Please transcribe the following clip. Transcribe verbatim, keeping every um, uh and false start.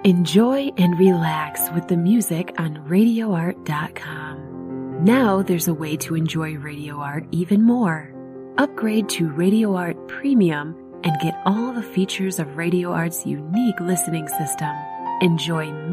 Enjoy and relax with the music on radio art dot com. Now there's a way to enjoy Radio Art even more. Upgrade to Radio Art Premium and get all the features of Radio Art's unique listening system. Enjoy